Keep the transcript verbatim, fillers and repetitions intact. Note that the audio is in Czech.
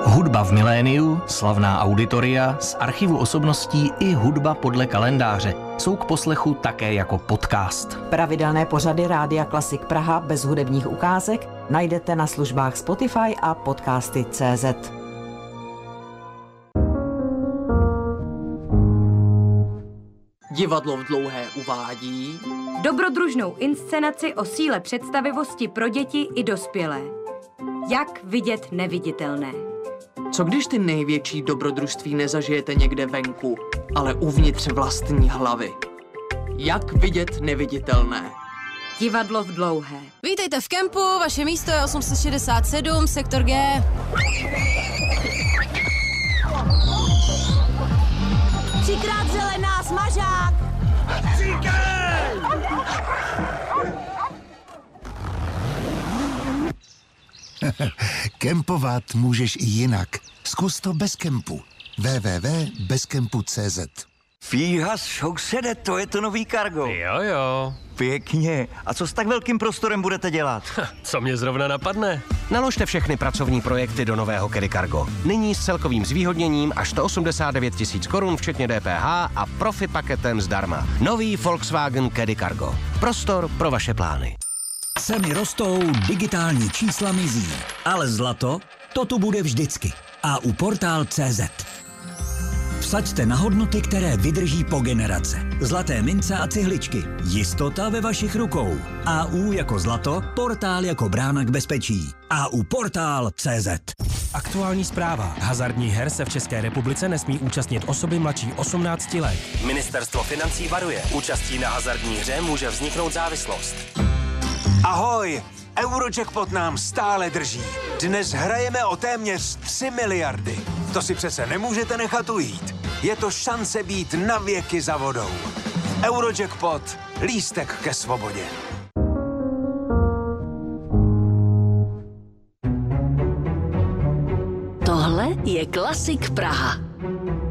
Hudba v miléniu, slavná auditoria, z archivu osobností i hudba podle kalendáře jsou k poslechu také jako podcast. Pravidelné pořady Rádia Klasik Praha bez hudebních ukázek najdete na službách Spotify a podcasty tečka cé zet. Divadlo v Dlouhé uvádí dobrodružnou inscenaci o síle představivosti pro děti i dospělé. Jak vidět neviditelné. Co když ty největší dobrodružství nezažijete někde venku, ale uvnitř vlastní hlavy? Jak vidět neviditelné? Divadlo v Dlouhé. Vítejte v kempu, vaše místo je osm set šedesát sedm, sektor G. Třikrát zelená, smažák! Kempovat můžeš i jinak. Zkus to bez kempu. w w w tečka bez kempu tečka cé zet. Fíhas, šousede, to je to nový Cargo. Jo, jo. Pěkně. A co s tak velkým prostorem budete dělat? Co mě zrovna napadne? Naložte všechny pracovní projekty do nového Caddy Cargo. Nyní s celkovým zvýhodněním až sto osmdesát devět tisíc korun, včetně D P H a profi paketem zdarma. Nový Volkswagen Caddy Cargo. Prostor pro vaše plány. Ceny rostou, digitální čísla mizí, ale zlato, to tu bude vždycky. A u portál tečka cé zet. Vsaďte na hodnoty, které vydrží po generace. Zlaté mince a cihličky. Jistota ve vašich rukou. A U jako zlato, portál jako brána k bezpečí. A U portál tečka cé zet. Aktuální zpráva. Hazardních her se v České republice nesmí účastnit osoby mladší osmnácti let. Ministerstvo financí varuje. Účastí na hazardní hře může vzniknout závislost. Ahoj! Eurojackpot nám stále drží. Dnes hrajeme o téměř tři miliardy. To si přece nemůžete nechat ujít. Je to šance být na věky za vodou. Eurojackpot. Lístek ke svobodě. Tohle je Klasik Praha.